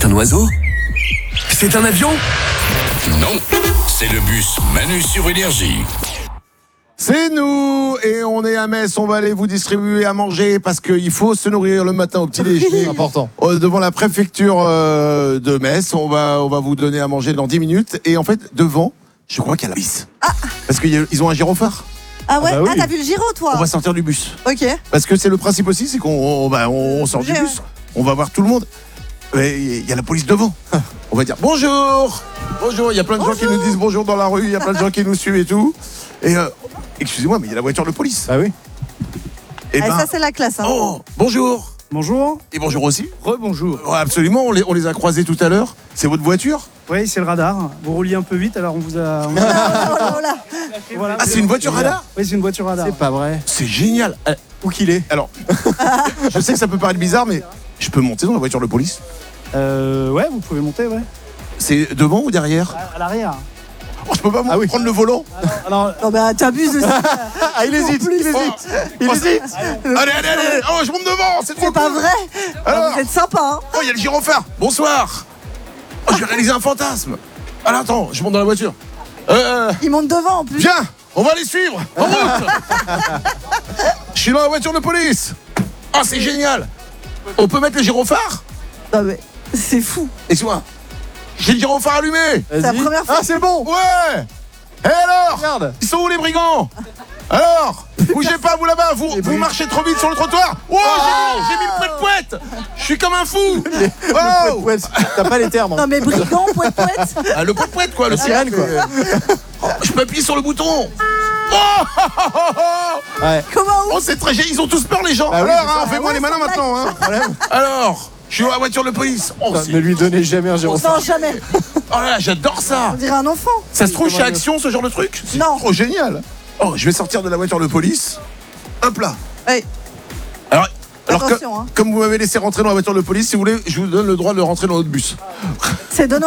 C'est un oiseau? C'est un avion? Non, c'est le bus Manu sur Énergie. C'est nous et on est à Metz, on va aller vous distribuer à manger parce qu'il faut se nourrir le matin au petit déjeuner. Important. Devant la préfecture de Metz, on va vous donner à manger dans 10 minutes et en fait devant, je crois qu'il y a la bise. Parce qu'ils ont un gyrophare. Ah ouais, Ah bah oui. t'as vu le gyro toi? On va sortir du bus. Ok. Parce que c'est le principe aussi, c'est qu'on sort du Ouais. bus, on va voir tout le monde. Mais il y a la police devant. On va dire bonjour. Bonjour, il y a plein de gens qui nous disent bonjour dans la rue, il y a plein de gens qui nous suivent et tout. Et excusez-moi, mais il y a la voiture de police. Ah oui. Et Ah, ça c'est la classe. Hein. oh, bonjour. Bonjour. Et bonjour aussi. Rebonjour. Ouais, absolument, on les a croisés tout à l'heure. C'est votre voiture? Oui, c'est le radar. Vous rouliez un peu vite, alors on vous a. Oh là, oh là. Voilà. Ah, c'est une voiture radar? Oui, c'est une voiture radar. C'est pas vrai. C'est génial. Où qu'il est? Alors, je sais que ça peut paraître bizarre, mais je peux monter dans la voiture de police? Ouais, vous pouvez monter, ouais. C'est devant ou derrière? À l'arrière. Oh, je peux pas prendre le volant? Alors, Non bah t'abuses aussi. Ah, il hésite, il hésite. Il hésite. Allez. Oh, je monte devant, c'est trop C'est pas cool. vrai. Alors, Vous êtes sympa hein. oh, il y a le gyrophare. Bonsoir. Oh, je vais réaliser un fantasme. Alors, attends, je monte dans la voiture. Ils montent devant en plus. Viens, on va les suivre. En route. Je suis dans la voiture de police. Oh, c'est génial. On peut mettre le gyrophare? Non mais c'est fou. Excuse-moi. J'ai le gyrophare allumé. C'est la première fois. Ah, c'est bon. Ouais. Et alors? Regarde. Ils sont où les brigands? Alors, bougez pas vous là-bas, vous marchez trop vite sur le trottoir. Oh, j'ai mis le poète-poète. Je suis comme un fou. Oh. Ouais, t'as pas les termes. Hein. Non mais brigand, poète. Ah, le poète-poète quoi, le sirène, quoi. Je peux appuyer sur le bouton. Oh, Ouais. Comment oh, c'est très génial, ils ont tous peur les gens. Ah oui, Alors, c'est ça. fais-moi les malins maintenant. Hein. Alors, je suis dans la voiture de police. Oh, Ne lui donnez jamais un gyrophare. Non jamais. oh là, j'adore ça. On dirait un enfant. Ça se trouve chez Action ce genre de truc? C'est Non. trop génial. Oh, je vais sortir de la voiture de police. Hop là. Ouais. Alors Attention, hein. comme vous m'avez laissé rentrer dans la voiture de police, si vous voulez, je vous donne le droit de rentrer dans notre bus. C'est donnant.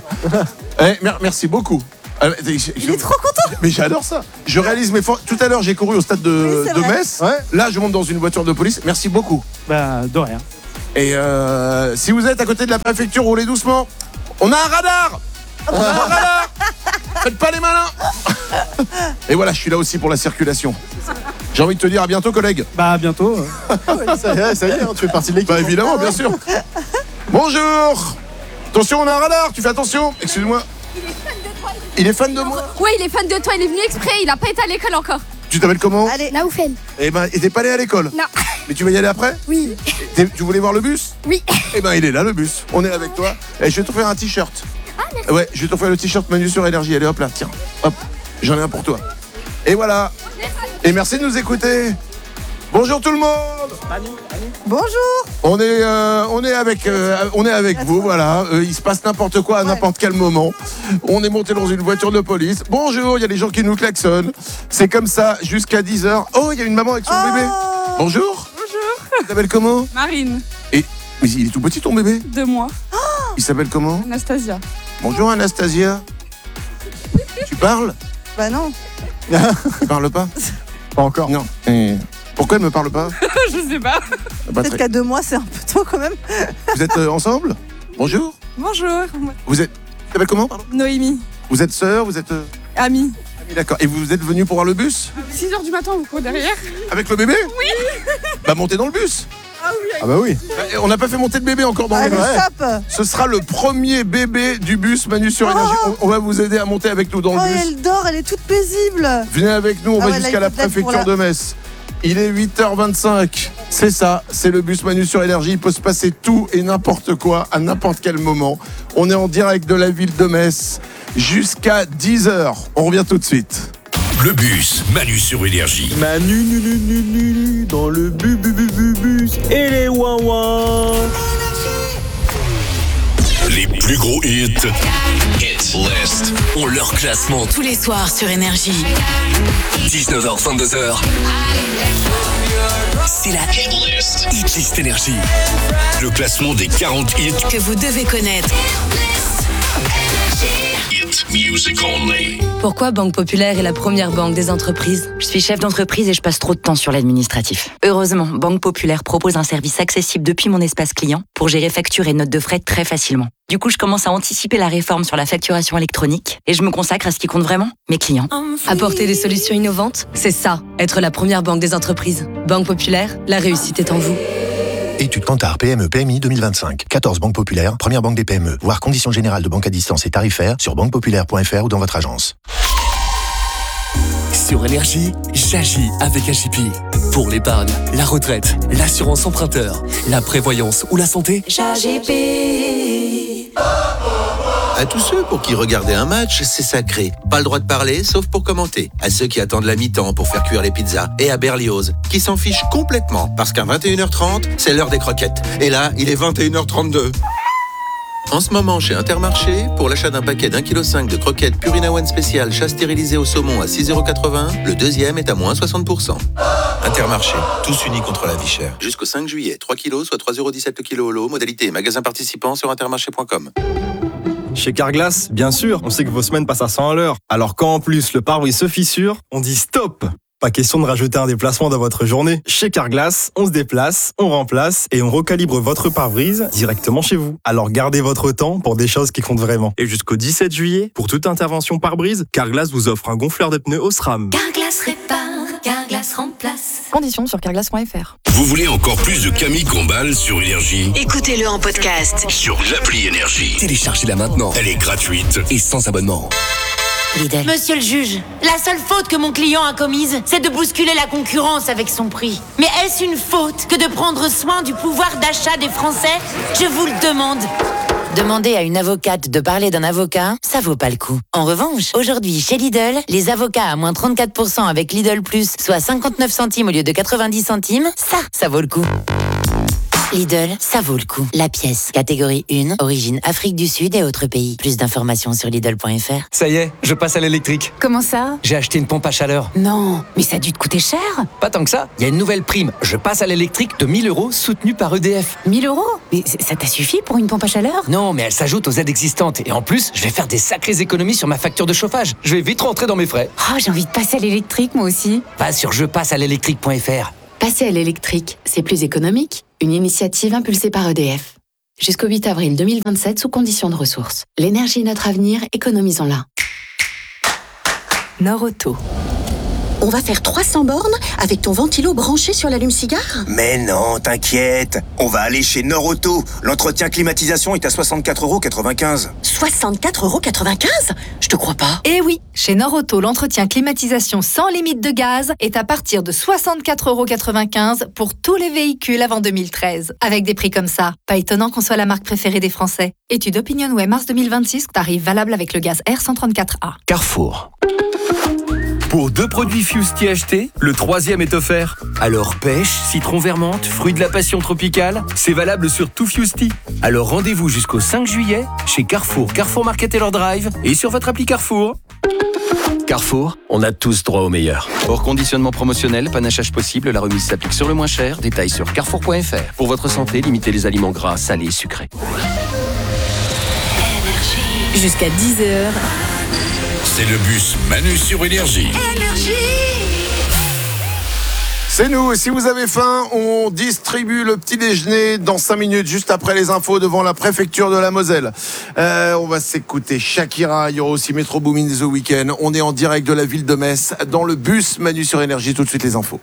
Merci beaucoup. Il est trop content. Mais j'adore ça. Je réalise mes forces. Tout à l'heure, j'ai couru au stade de Oui, c'est vrai. Metz. Ouais. Là, je monte dans une voiture de police. Merci beaucoup. bah, de rien. Et si vous êtes à côté de la préfecture, roulez doucement. On a un radar. Faites pas les malins. Et voilà, je suis là aussi pour la circulation. J'ai envie de te dire à bientôt, collègue. Bah, à bientôt. Ça y est, hein, tu fais partie de l'équipe. Bah évidemment, bien sûr. Bonjour. Attention, on a un radar. Tu fais attention. Excuse-moi. Il est fan de moi. Ouais, il est fan de toi, il est venu exprès, il a pas été à l'école encore. Tu t'appelles comment? Allez. La Oufel. Eh ben, et t'es pas allé à l'école? Non. Mais tu vas y aller après? Oui. Tu voulais voir le bus? Oui. Eh ben, il est là, le bus. On est avec toi. Et je vais t'offrir un t-shirt. Ah, merci. Ouais, je vais t'offrir le t-shirt Manu sur Énergie. Allez, hop là, tiens. Hop, j'en ai un pour toi. Et voilà. Et merci de nous écouter. Bonjour tout le monde. Bonjour. On est avec vous, voilà. Il se passe n'importe quoi à n'importe quel moment. On est monté dans une voiture de police. Bonjour, il y a des gens qui nous klaxonnent. C'est comme ça jusqu'à 10h. Oh, il y a une maman avec son bébé. Bonjour. Bonjour. Tu t'appelles comment? Marine, Mais il est tout petit ton bébé. 2 mois. Il s'appelle comment? Anastasia. Bonjour Anastasia. Tu parles? Bah non. Tu parles pas? Pas encore. Non. Et pourquoi elle me parle pas? Je sais pas. Bah, Peut-être qu'à 2 mois c'est un peu tôt quand même. Vous êtes ensemble? Bonjour. Bonjour. Vous êtes. Tu t'appelles comment? Pardon. Noémie. Vous êtes sœur? Vous êtes. Amie. Amie, d'accord. Et vous êtes venu pour voir le bus? 6h du matin, vous courez derrière. Avec le bébé? Oui. Bah montez dans le bus. Ah bah oui. On n'a pas fait monter le bébé encore dans le Allez, bus. stop. Ce sera le premier bébé du bus Manu sur Énergie. On va vous aider à monter avec nous dans Oh, le bus. elle dort, elle est toute paisible. Venez avec nous, on Ah va ouais, là, jusqu'à il la faut de l'aide préfecture pour de Metz. Il est 8h25. C'est ça, c'est le bus Manu sur Énergie. Il peut se passer tout et n'importe quoi à n'importe quel moment. On est en direct de la ville de Metz jusqu'à 10h. On revient tout de suite. Le bus Manu sur Énergie. Manu, dans le bus et les ouin Les plus gros hits. Hit List. ont leur classement tous les soirs sur Énergie. 19h, 22h. C'est la Hit List. Hit List Énergie. Le classement des 40 hits que vous devez connaître. Hit hit music only. Pourquoi Banque Populaire est la première banque des entreprises ? Je suis chef d'entreprise et je passe trop de temps sur l'administratif. Heureusement, Banque Populaire propose un service accessible depuis mon espace client pour gérer factures et notes de frais très facilement. Du coup, je commence à anticiper la réforme sur la facturation électronique et je me consacre à ce qui compte vraiment, mes clients. Apporter des solutions innovantes, c'est ça, être la première banque des entreprises. Banque Populaire, la réussite est en vous. Étude Kantar PME PMI 2025. 14 banques populaires, première banque des PME. Voir conditions générales de banque à distance et tarifaires sur banquepopulaire.fr ou dans votre agence. Sur Énergie, j'agis avec AJP. Pour l'épargne, la retraite, l'assurance emprunteur, la prévoyance ou la santé, J'agis. À tous ceux pour qui regarder un match, c'est sacré. Pas le droit de parler, sauf pour commenter. À ceux qui attendent la mi-temps pour faire cuire les pizzas. Et à Berlioz, qui s'en fichent complètement, parce qu'à 21h30, c'est l'heure des croquettes. Et là, il est 21h32. En ce moment, chez Intermarché, pour l'achat d'un paquet d'1,5 kg de croquettes Purina One spécial chat stérilisé au saumon à 6,80 €, le deuxième est à moins 60%. Intermarché, tous unis contre la vie chère. Jusqu'au 5 juillet, 3 kilos, soit 3,17 € le kilo au lot. Modalité, magasin participant sur intermarché.com. Chez Carglass, bien sûr, on sait que vos semaines passent à 100 à l'heure. Alors quand en plus le pare-brise se fissure, on dit stop. Pas question de rajouter un déplacement dans votre journée. Chez Carglass, on se déplace, on remplace et on recalibre votre pare-brise directement chez vous. Alors gardez votre temps pour des choses qui comptent vraiment. Et jusqu'au 17 juillet, pour toute intervention pare-brise, Carglass vous offre un gonfleur de pneus Osram. Carglass répare, Carglass remplace. Conditions sur carglass.fr. Vous voulez encore plus de Camille Combal sur Énergie ? Écoutez-le en podcast. Sur l'appli Énergie. téléchargez-la maintenant. Elle est gratuite. Et sans abonnement. Lidl. Monsieur le juge, la seule faute que mon client a commise, c'est de bousculer la concurrence avec son prix. Mais est-ce une faute que de prendre soin du pouvoir d'achat des Français ? Je vous le demande. Demander à une avocate de parler d'un avocat, ça vaut pas le coup. En revanche, aujourd'hui, chez Lidl, les avocats à moins 34% avec Lidl Plus, soit 59 centimes au lieu de 90 centimes, ça vaut le coup. Lidl, ça vaut le coup. La pièce, catégorie 1, origine Afrique du Sud et autres pays. Plus d'informations sur Lidl.fr. Ça y est, je passe à l'électrique. Comment ça ? J'ai acheté une pompe à chaleur. Non, mais ça a dû te coûter cher. Pas tant que ça, il y a une nouvelle prime. Je passe à l'électrique de 1 000 € soutenue par EDF. 1 000 €? Mais ça t'a suffi pour une pompe à chaleur ? Non, mais elle s'ajoute aux aides existantes. Et en plus, je vais faire des sacrées économies sur ma facture de chauffage. Je vais vite rentrer dans mes frais. Oh, j'ai envie de passer à l'électrique, moi aussi. Va sur jepassealélectrique.fr. Passer à l'électrique, c'est plus économique. Une initiative impulsée par EDF. Jusqu'au 8 avril 2027 sous conditions de ressources. L'énergie est notre avenir, économisons-la. Nord-Auto. On va faire 300 bornes avec ton ventilo branché sur l'allume-cigare ? Mais non, t'inquiète. On va aller chez Nord-Auto. L'entretien climatisation est à 64,95 €. 64,95 €? Je te crois pas. Eh oui, chez Nord-Auto, l'entretien climatisation sans limite de gaz est à partir de 64,95 € pour tous les véhicules avant 2013. Avec des prix comme ça, pas étonnant qu'on soit la marque préférée des Français. Étude OpinionWay mars 2026, tarif valable avec le gaz R134A. Carrefour. Pour 2 produits Fusti achetés, le 3e est offert. Alors pêche, citron vermente, fruit de la passion tropicale, c'est valable sur tout Fusti. Alors rendez-vous jusqu'au 5 juillet chez Carrefour, Carrefour Market Taylor Drive et sur votre appli Carrefour. Carrefour, on a tous droit au meilleur. Hors conditionnement promotionnel, panachage possible, la remise s'applique sur le moins cher. Détails sur carrefour.fr. Pour votre santé, limitez les aliments gras, salés, sucrés. Jusqu'à 10h. C'est le bus Manu sur Énergie. C'est nous, si vous avez faim, on distribue le petit déjeuner dans 5 minutes, juste après les infos devant la préfecture de la Moselle. On va s'écouter Shakira, il y aura aussi Metro Boomin The Weeknd. On est en direct de la ville de Metz, dans le bus Manu sur Énergie, tout de suite les infos.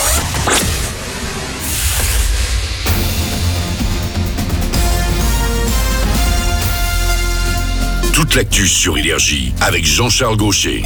Toute l'actu sur Énergie avec Jean-Charles Gaucher.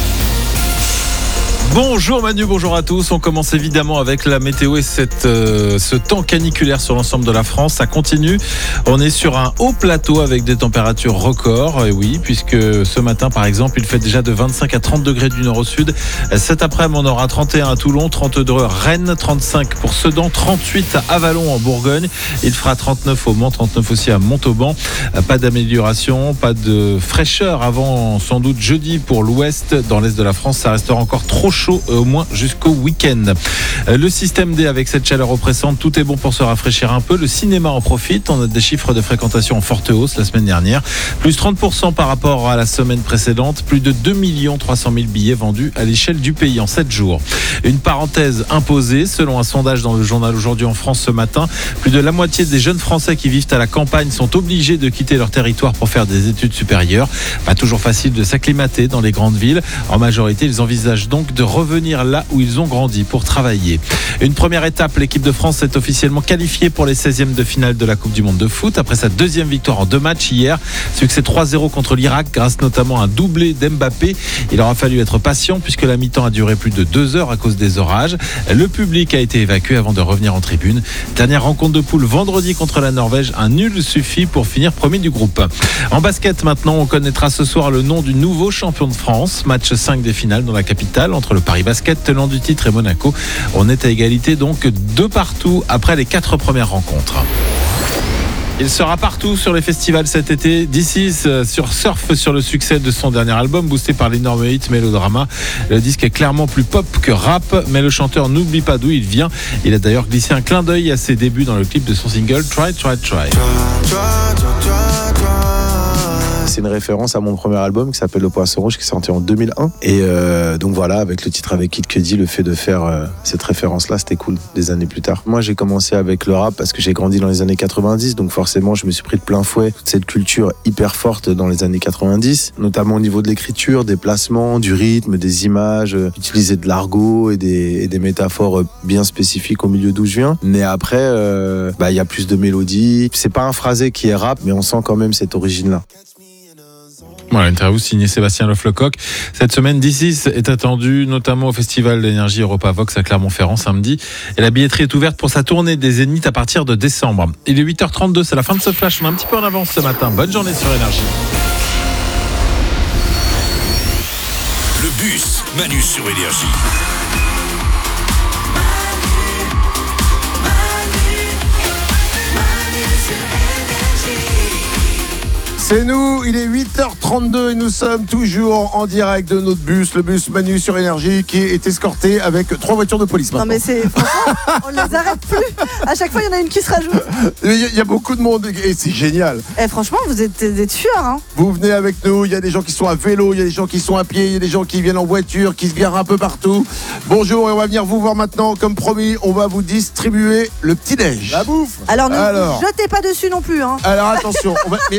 Bonjour Manu, bonjour à tous. On commence évidemment avec la météo et ce temps caniculaire sur l'ensemble de la France. Ça continue. On est sur un haut plateau avec des températures records. Et oui, puisque ce matin, par exemple, il fait déjà de 25 à 30 degrés du nord au sud. Cet après-midi, on aura 31 à Toulon, 32 à Rennes, 35 pour Sedan, 38 à Avallon en Bourgogne. Il fera 39 au Mans, 39 aussi à Montauban. Pas d'amélioration, pas de fraîcheur avant sans doute jeudi pour l'ouest. Dans l'est de la France, ça restera encore trop chaud chaud au moins jusqu'au week-end. Le système D avec cette chaleur oppressante, tout est bon pour se rafraîchir un peu. Le cinéma en profite. On a des chiffres de fréquentation en forte hausse la semaine dernière. Plus 30% par rapport à la semaine précédente. Plus de 2 300 000 billets vendus à l'échelle du pays en 7 jours. Une parenthèse imposée. Selon un sondage dans le journal Aujourd'hui en France ce matin, plus de la moitié des jeunes Français qui vivent à la campagne sont obligés de quitter leur territoire pour faire des études supérieures. Pas toujours facile de s'acclimater dans les grandes villes. En majorité, ils envisagent donc de revenir là où ils ont grandi pour travailler. Une première étape, l'équipe de France est officiellement qualifiée pour les 16e de finale de la Coupe du Monde de foot. Après sa deuxième victoire en 2 matchs hier, succès 3-0 contre l'Irak grâce notamment à un doublé d'Mbappé. Il aura fallu être patient puisque la mi-temps a duré plus de 2 heures à cause des orages. Le public a été évacué avant de revenir en tribune. Dernière rencontre de poule vendredi contre la Norvège. Un nul suffit pour finir premier du groupe. En basket maintenant, on connaîtra ce soir le nom du nouveau champion de France. Match 5 des finales dans la capitale entre le Paris Basket, tenant du titre, et Monaco. On est à égalité donc 2 partout après les 4 premières rencontres. Il sera partout sur les festivals cet été. This Is surfe sur le succès de son dernier album, boosté par l'énorme hit Mélodrama. Le disque est clairement plus pop que rap, mais le chanteur n'oublie pas d'où il vient. Il a d'ailleurs glissé un clin d'œil à ses débuts dans le clip de son single Try, Try, Try. C'est une référence à mon premier album qui s'appelle Le Poisson Rouge, qui est sorti en 2001. Et donc voilà, avec le titre avec Kid Cudi, le fait de faire cette référence-là, c'était cool des années plus tard. Moi, j'ai commencé avec le rap parce que j'ai grandi dans les années 90, donc forcément, je me suis pris de plein fouet toute cette culture hyper forte dans les années 90, notamment au niveau de l'écriture, des placements, du rythme, des images, utiliser de l'argot et des métaphores bien spécifiques au milieu d'où je viens. Mais après, y a plus de mélodies. C'est pas un phrasé qui est rap, mais on sent quand même cette origine-là. Voilà, interview signée Sébastien Leflecoq. Cette semaine, This Is est attendu notamment au Festival d'énergie Europa Vox à Clermont-Ferrand samedi. Et la billetterie est ouverte pour sa tournée des Zéniths à partir de décembre. Il est 8h32, c'est la fin de ce flash. On est un petit peu en avance ce matin. Bonne journée sur Énergie. Le bus Manu sur Énergie. C'est nous, il est 8h32 et nous sommes toujours en direct de notre bus, le bus Manu sur Énergie, qui est escorté avec 3 voitures de police maintenant. Non mais c'est franchement, on les arrête plus. À chaque fois, il y en a une qui se rajoute. Il y a beaucoup de monde et c'est génial. Franchement, vous êtes des tueurs. Hein. Vous venez avec nous, il y a des gens qui sont à vélo, il y a des gens qui sont à pied, il y a des gens qui viennent en voiture, qui se garent un peu partout. Bonjour, et on va venir vous voir maintenant. Comme promis, on va vous distribuer le petit-déj. La bouffe. Alors ne vous jetez pas dessus non plus. Hein. Alors attention,